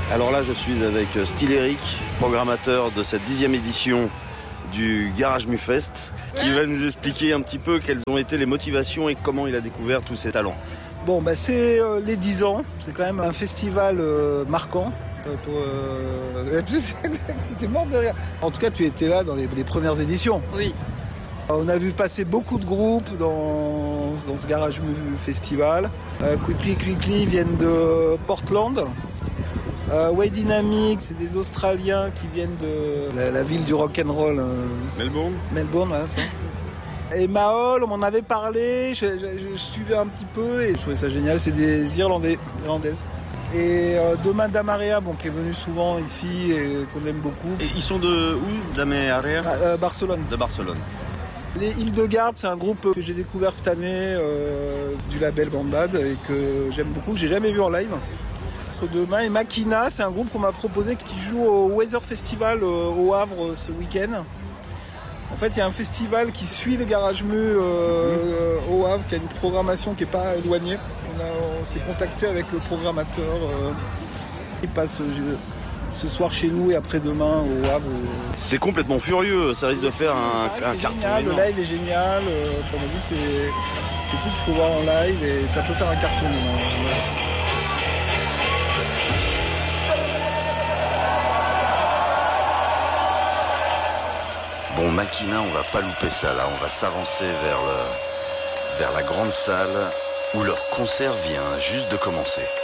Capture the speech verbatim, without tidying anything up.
Alors là, je suis avec Style Eric, programmateur de cette dixième édition du Garage Mufest, qui va nous expliquer un petit peu quelles ont été les motivations et comment il a découvert tous ses talents. Bon, bah, c'est euh, les dix ans, c'est quand même un festival euh, marquant. Euh, pour, euh... T'es mort de rire. En tout cas, tu étais là dans les, les premières éditions. Oui. On a vu passer beaucoup de groupes dans, dans ce Garage Festival. Euh, Quickly Quickly viennent de Portland. Euh, Way Dynamic, c'est des Australiens qui viennent de la, la ville du rock'n'roll. Euh, Melbourne Melbourne, voilà, ça. Et Mahol, on m'en avait parlé, je, je, je suivais un petit peu et je trouvais ça génial, c'est des Irlandais, Irlandaises. Et euh, Doma Damaria, bon, qui est venu souvent ici et qu'on aime beaucoup. Et ils sont de où, Damaria ah, euh, Barcelone. De Barcelone. Les Hildegarde, c'est un groupe que j'ai découvert cette année euh, du label Bandbad et que j'aime beaucoup, que j'ai jamais vu en live. Demain, et Makina, c'est un groupe qu'on m'a proposé qui joue au Weather Festival euh, au Havre euh, ce week-end. En fait, il y a un festival qui suit le Garage Mu euh, mmh. au Havre, qui a une programmation qui n'est pas éloignée. On, a, on s'est contacté avec le programmateur. Euh, il passe euh, ce soir chez nous et après-demain au Havre. C'est complètement furieux, ça risque de faire un, ah, un carton. Génial, le live est génial. Euh, comme on dit, c'est, c'est tout qu'il faut voir en live et ça peut faire un carton. Euh, Bon, Makina, on va pas louper ça là, on va s'avancer vers, le, vers la grande salle où leur concert vient juste de commencer.